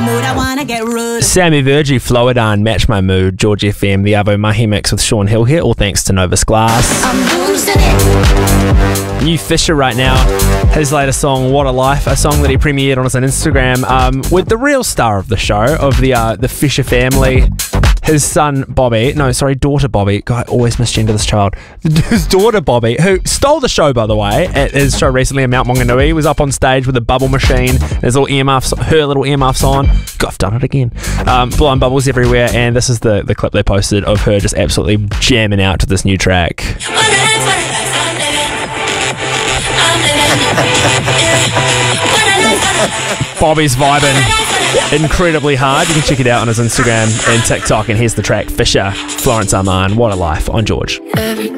mood, I wanna get rude. Sammy Virgie, Floridane, Match My Mood, George FM, the Avo Mahi mix with Sean Hill here, all thanks to Novus Glass. I'm losing it. New Fisher right now, his latest song, What a Life, a song that he premiered on his Instagram with the real star of the show, of the Fisher family. His daughter Bobby. God, I always misgender this child. His daughter Bobby, who stole the show, by the way, at his show recently in Mount Maunganui, was up on stage with a bubble machine. There's little earmuffs, her little earmuffs on. God, I've done it again. Blowing bubbles everywhere, and this is the clip they posted of her just absolutely jamming out to this new track. Bobby's vibing incredibly hard. You can check it out on his Instagram and TikTok, and here's the track, Fisher, Florence Armand, What a Life, on George.